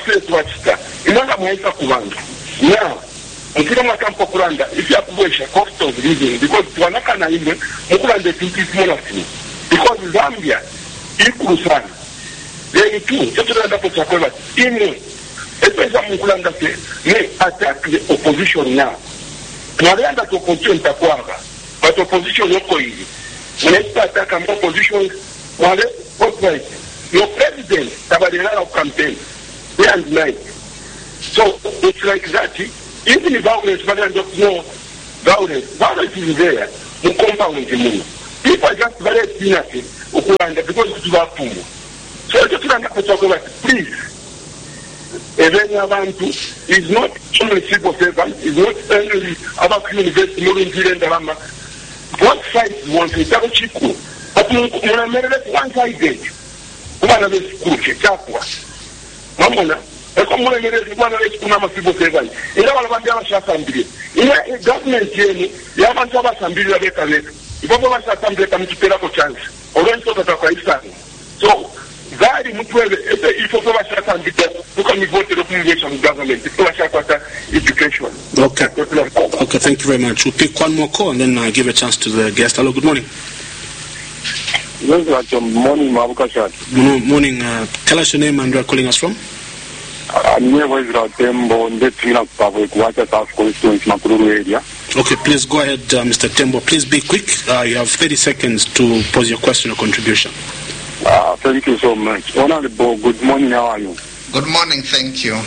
access wachita imanga mwaisa kubanga now mpira mwakampo kulanda if you have cost of living because wanakana imwe mukulanda pinti smaller thing because Zambia ikulu sana then too tetulanda po chakola imwe espesa mukulanda se ne attack the opposition now tunalanda to opposition takwanga but opposition yoko hivi unaweza attack opposition wale outright your president tabadelala campaign day and night so it's like that. Even if violence, but I don't know violence is there. The compound people are just very peanuts because it's about food. So I just want to talk about please. Is not only civil servant, is not only about university, both sides want to tell Chico. But when I made it one sided, one of the school, Mamona. Como merece quando eles kunama civil servant ila walabambia bashasambire ila government yenu yabantu abasambire abekaletu ibobo bashasambire kamutera ko chance olwenso tatakwayisa so zari mutwele ifo bashasambire tukamivote lokumwesha mu government bashasata education. Okay, thank you very much. We'll pick one more call and then give a chance to the guest. Hello, good morning. Good morning, Mabukashat. Good morning. Tell us your name and where you're calling us from. Tembo, okay, please go ahead, Mr. Tembo. Please be quick. You have 30 seconds to pose your question or contribution. Thank you so much. Honorable, good morning. How are you? Good morning. Thank you.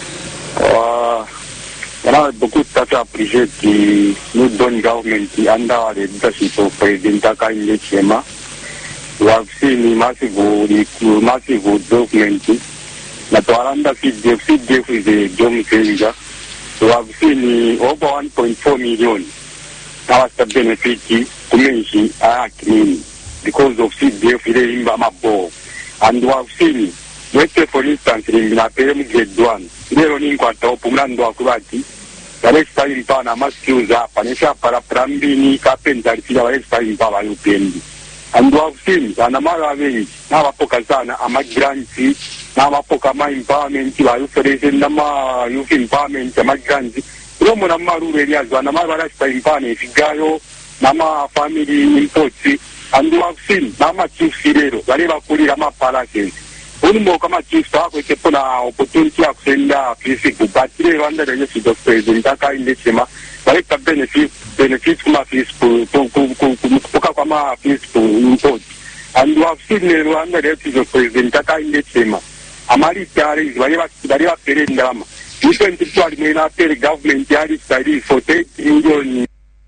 Beaucoup appreciate the new government under the leadership of President Hakainde Hichilema. We have seen massive development. Natwaranda CDF is a job changer. So I've seen over 1.4 million now the benefit community are clean because of CDF in Bamabo. And we have seen, let's say for instance, in Napem grade 1, they're running Quato, Pumando Akurati, the next time Panama skills up, and it's up para Prambini, Carpenter, the next time Pava UPND. And we have seen, Anamara Village, now Pokazana, Amagranti, Namapoka empowerment, Nama youth empowerment, Magranzi, Romo Namaru areas, Namara empowerment, Gayo, Nama family imports, and you have seen Nama Chief Sirero, whatever Kurama Palaces. Unmo Kama Chief Talk with a opportunity of sending a physical, but they under the use of President Hakainde Hichilema, but it's a benefit from a peaceful, Pokama peaceful import. And you have seen Rwanda the use of President Hakainde Hichilema. Amari Tari, whatever Perendama. You can tell me not the government Yari study for 8 million.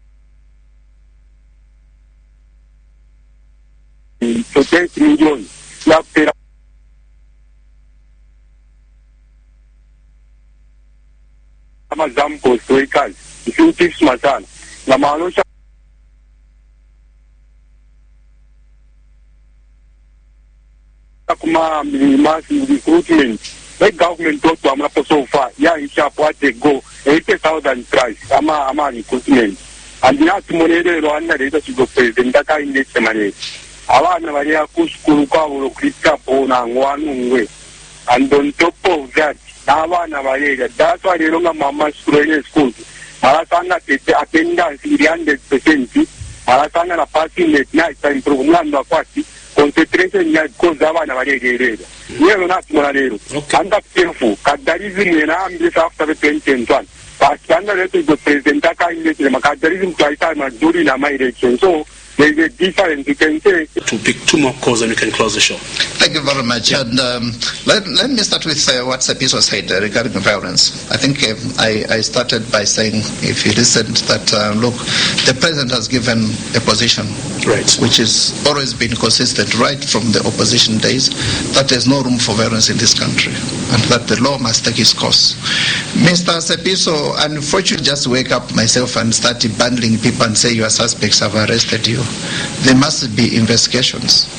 For 8 million. Amazon post vehicles. If you take Smatan, Namalosha. Massive recruitment. The government got to Amrapo so far. Yeah, in sharp what they go 80,000 price. Ama recruitment. And the last money Rwanda leadership of President Hakainde Hichilema. Awana Maria Kushkuruka will click up on one way. And on top of that, Awana Maria, that's why they don't have Mama school. Maratana attendance 300%. Maratana la party at night time program party. Concentration ya kozava na varege. Yero na tumarero. Anda careful. Kadarism na ambis after the 2021. Pasanda leto the president Hakainde Hichilema. Kadarism twaita na duri na my election. So there is a difference you can say. To pick two more calls and we can close the show. Thank you very much. And let me start with what Sepiso said regarding violence. I think I started by saying, if you listened, that look, the president has given a position, right, which has always been consistent right from the opposition days, that there's no room for violence in this country and that the law must take its course. Mr. Sepiso, unfortunately, just wake up myself and start bundling people and say your suspects have arrested you. There must be investigations.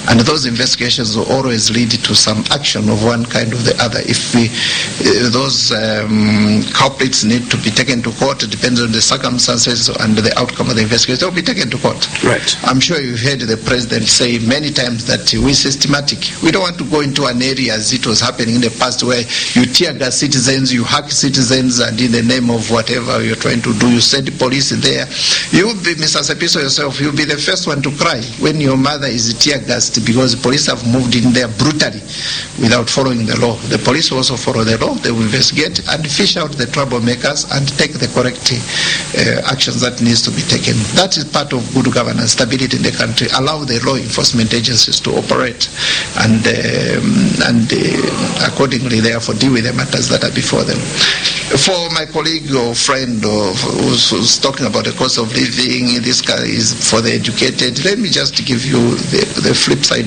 And those investigations will always lead to some action of one kind or the other. If those culprits need to be taken to court, it depends on the circumstances and the outcome of the investigation, they'll be taken to court. Right. I'm sure you've heard the president say many times that we're systematic. We don't want to go into an area as it was happening in the past where you tear gas citizens, you hack citizens, and in the name of whatever you're trying to do, you send police there. You'll be, Mr. Sepiso yourself, you'll be the first one to cry when your mother is tear gassed because the police have moved in there brutally without following the law. The police also follow the law. They will investigate and fish out the troublemakers and take the correct actions that needs to be taken. That is part of good governance, stability in the country. Allow the law enforcement agencies to operate and accordingly, therefore, deal with the matters that are before them. For my colleague or friend who's talking about the cost of living, this guy is for the educated. Let me just give you the flip side